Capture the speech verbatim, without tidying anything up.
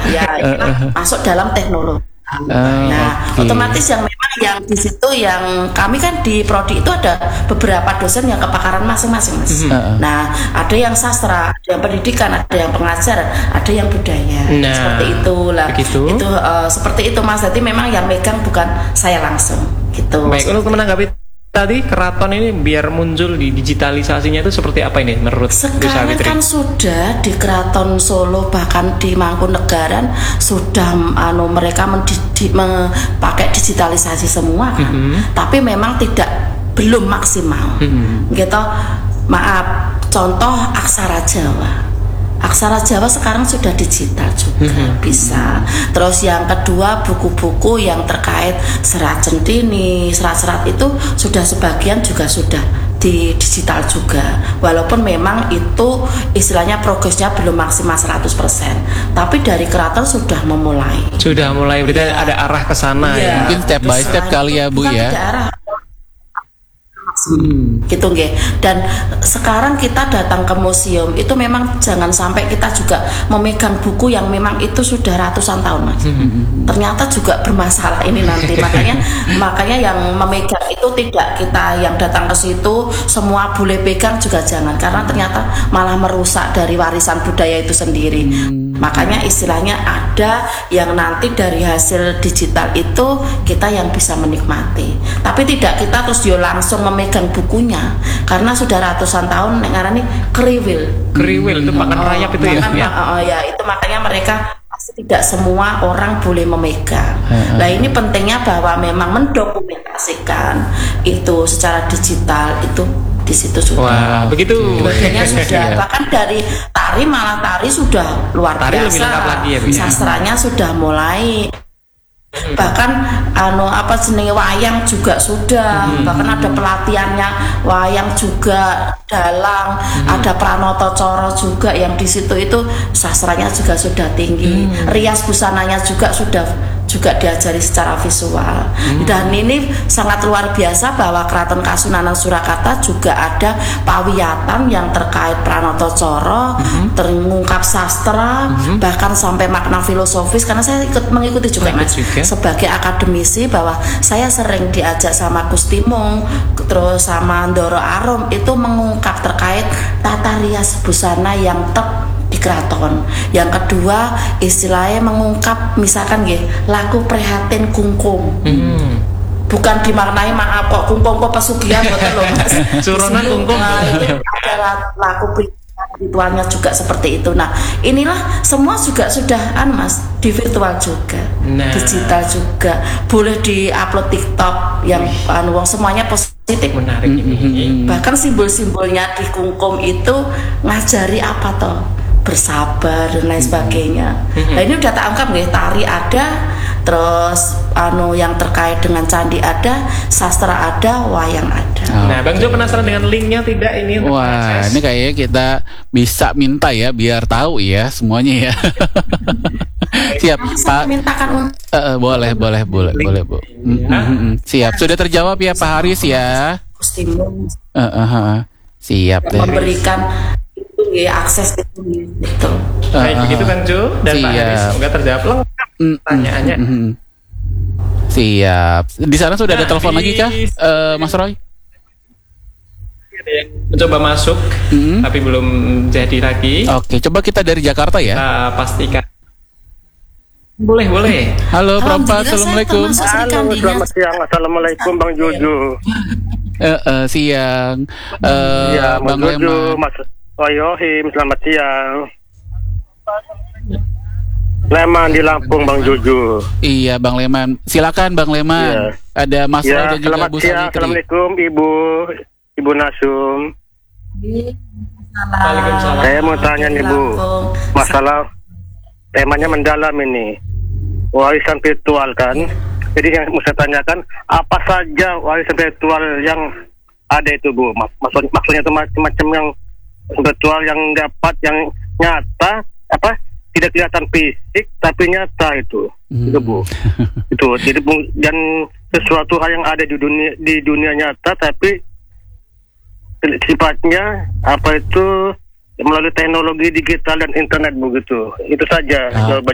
ya itulah masuk dalam teknologi. Uh, Nah, okay. otomatis yang memang yang di situ yang kami kan di prodi itu ada beberapa dosen yang kepakaran masing-masing, Mas. Uh-uh. Nah, ada yang sastra, ada yang pendidikan, ada yang pengajar, ada yang budaya. Nah, seperti itulah. begitu. Itu uh, seperti itu, Mas. Jadi memang yang megang bukan saya langsung, gitu. Baik, untuk menanggapi tadi keraton ini biar muncul di digitalisasinya itu seperti apa ini menurut Bu Sekarang Sawitri? kan sudah di Keraton Solo bahkan di Mangkunegaran sudah anu mereka mendidi, pakai digitalisasi semua kan. Mm-hmm. Tapi memang tidak belum maksimal. Mm-hmm. Gitu. Maaf, contoh aksara Jawa. Aksara Jawa sekarang sudah digital juga mm-hmm. bisa. Terus yang kedua buku-buku yang terkait serat centini, serat-serat itu sudah sebagian juga sudah di digital juga. Walaupun memang itu istilahnya progresnya belum maksimal seratus persen. Tapi dari keraton sudah memulai. Sudah mulai berarti ya. ada arah ke sana ya. ya. Mungkin step by step kali ya Bu ya. Hmm. Gitu nggih. Dan sekarang kita datang ke museum itu memang jangan sampai kita juga memegang buku yang memang itu sudah ratusan tahun, Mas. Hmm. Ternyata juga bermasalah ini nanti. makanya makanya yang memegang itu tidak kita yang datang ke situ semua boleh pegang juga jangan, karena ternyata malah merusak dari warisan budaya itu sendiri. Hmm. Makanya istilahnya ada yang nanti dari hasil digital itu kita yang bisa menikmati. Tapi tidak kita terus yo langsung memegang bukunya karena sudah ratusan tahun ngarani kriwil. Kriwil itu pakan oh, rayap itu ya. ya. Oh, ya itu makanya mereka pasti tidak semua orang boleh memegang. Uh-uh. Nah ini pentingnya bahwa memang mendokumentasikan itu secara digital itu di situ sudah. Wah, begitu. Bagiannya sudah. Bahkan dari tari malah tari sudah luar tari biasa. Lebih lengkap lagi ya, Bu. Sastranya sudah mulai. Bahkan anu apa jenenge wayang juga sudah. Hmm. Bahkan ada pelatihannya wayang juga, dalang, hmm. ada pranoto coro juga yang di situ itu sastranya juga sudah tinggi. Hmm. Rias busananya juga sudah juga diajari secara visual. Hmm. Dan ini sangat luar biasa bahwa Keraton Kasunanan Surakarta juga ada pawiyatan yang terkait pranoto coro, hmm. terngungkap sastra, hmm. bahkan sampai makna filosofis, karena saya ikut mengikuti juga, Mas, juga. Sebagai akademisi bahwa saya sering diajak sama Gus Timung terus sama Ndoro Arum itu mengungkap terkait tata rias busana yang tep di keraton. Yang kedua istilahnya mengungkap misalkan nggih laku prihatin kungkum. Hmm. Bukan dimaknai maaf kok kungkum kok pesugihan betul loh, Mas. Suronan kungkum. Nah, itu adalah laku prihatin ritualnya juga seperti itu. Nah, inilah semua juga sudah an Mas di virtual juga. Nah. Digital juga. Boleh di-upload TikTok yang anu semuanya positif. Menarik ini. Bahkan simbol-simbolnya di kungkum itu ngajari apa toh? Bersabar dan lain sebagainya. Mm-hmm. Nah ini udah tak angkat nggih, tari ada, terus anu yang terkait dengan candi ada, sastra ada, wayang ada. Oh, nah, Bang Jo penasaran dengan linknya tidak ini? Wah, ini kayaknya kita bisa minta ya biar tahu ya semuanya ya. Siap, Pak. Mintakan uh, boleh, boleh, boleh, link. Boleh, Bu. Mm-hmm. Siap, sudah terjawab ya Pak Haris ya. Stimun. Uh, uh, uh. Siap deh. Memberikan ya akses itu gitu. Baik, uh, begitu Bang Jo dan Pak Haris, semoga terjawab lengkap pertanyaannya. Mm, mm, siap. Di sana sudah nah, ada telepon di... lagi kah, uh, Mas Roy? Ada yang mencoba masuk, mm-hmm. tapi belum jadi lagi. Oke, coba kita dari Jakarta ya. Kita pastikan. Boleh, boleh. Halo, Prompa, assalamualaikum. Halo, selamat siang. Assalamualaikum, Bang Jojo. Uh, uh, siang. Uh, ya, Bang Jojo, Mas Wayohim, selamat siang. Leman di Lampung, Bang Jojo. Iya, Bang Leman. Silakan, Bang Leman. Ya. Ada Mas ya, Roy dan juga selamat Bu siang. Sawitri. Assalamualaikum, Ibu, Ibu Nasum. Waalaikumsalam. Saya mau tanya nih, Bu, masalah temanya mendalam ini, warisan virtual kan. Jadi yang mau saya tanyakan, apa saja warisan virtual yang ada itu, Bu? Maksud, maksudnya itu macam-macam yang virtual yang dapat, yang nyata, apa tidak kelihatan fisik tapi nyata itu, hmm. itu Bu. Itu jadi dan sesuatu hal yang ada di dunia di dunia nyata tapi sifatnya apa itu melalui teknologi digital dan internet begitu. Itu saja. Ah.